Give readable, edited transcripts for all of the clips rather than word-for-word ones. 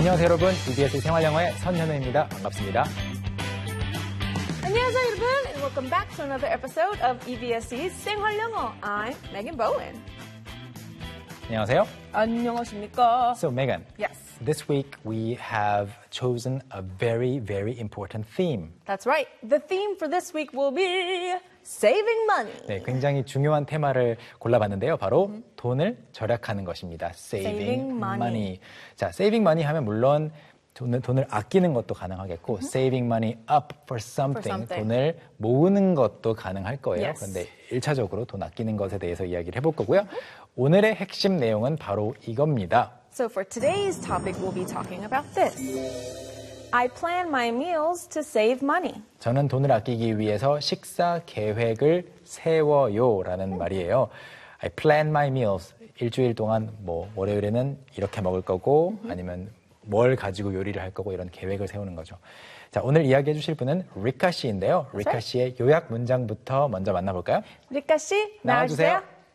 안녕하세요 여러분, EBS 생활영어의 선현우입니다. 반갑습니다. 안녕하세요 여러분, and welcome back to another episode of EBS's 생활영어. I'm Megan Bowen. 안녕하세요. 안녕하십니까? So Megan, Yes. this week we have chosen a very, very important theme. That's right. The theme for this week will be saving money. 네, 굉장히 중요한 테마를 골라봤는데요. 바로 돈을 절약하는 것입니다. Saving money. 자, saving money 하면 물론 돈을 아끼는 것도 가능하겠고 saving money up for something, 돈을 모으는 것도 가능할 거예요. Yes. 그런데 1차적으로 돈 아끼는 것에 대해서 이야기를 해볼 거고요. 오늘의 핵심 내용은 바로 이겁니다. So for today's topic, we'll be talking about this. I plan my meals to save money. 저는 돈을 아끼기 위해서 식사 계획을 세워요 라는 말이에요. I plan my meals. 일주일 동안 월요일에는 이렇게 먹을 거고 아니면 뭘 가지고 요리를 할 거고 이런 계획을 세우는 거죠. 자, 오늘 이야기해 주실 분은 리카 씨인데요. 리카 씨의 요약 문장부터 먼저 만나볼까요? 리카 씨, 나와주세요.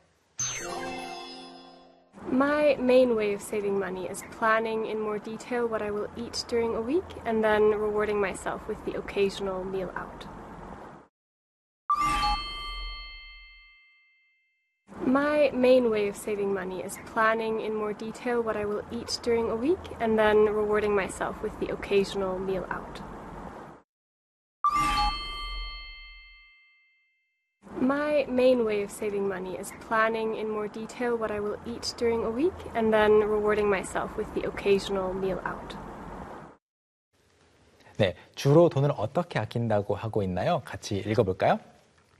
My main way of saving money is planning in more detail what I will eat during a week and then rewarding myself with the occasional meal out. My main way of saving money is planning in more detail what I will eat during a week and then rewarding myself with the occasional meal out. My main way of saving money is planning in more detail what I will eat during a week and then rewarding myself with the occasional meal out. 네, 주로 돈을 어떻게 아낀다고 하고 있나요? 같이 읽어볼까요?